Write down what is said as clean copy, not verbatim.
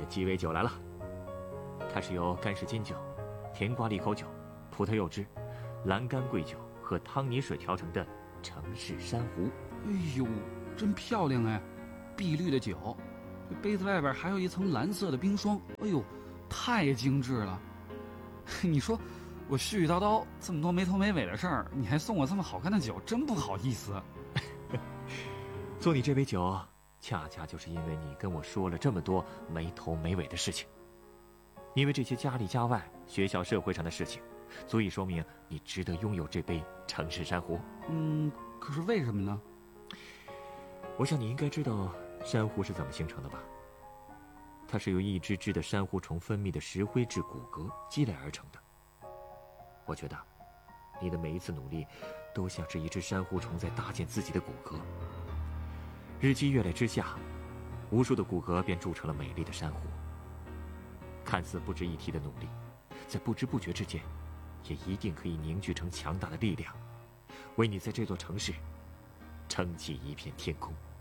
鸡尾酒来了。它是由干式金酒、甜瓜利口酒、葡萄柚汁、蓝干桂酒和汤泥水调成的城市珊瑚。 哎呦，真漂亮哎！碧绿的酒，这杯子外边还有一层蓝色的冰霜。哎呦，太精致了！你说我絮絮叨叨这么多没头没尾的事儿，你还送我这么好看的酒，真不好意思。 送你这杯酒，恰恰就是因为你跟我说了这么多没头没尾的事情。因为这些家里家外、学校社会上的事情，足以说明你值得拥有这杯城市珊瑚。 可是为什么呢？ 我想你应该知道珊瑚是怎么形成的吧？它是由一只只的珊瑚虫分泌的石灰质骨骼积累而成的。我觉得你的每一次努力都像是一只珊瑚虫在搭建自己的骨骼。日积月累之下，无数的骨骼便铸成了美丽的珊瑚。看似不值一提的努力，在不知不觉之间，也一定可以凝聚成强大的力量，为你在这座城市撑起一片天空。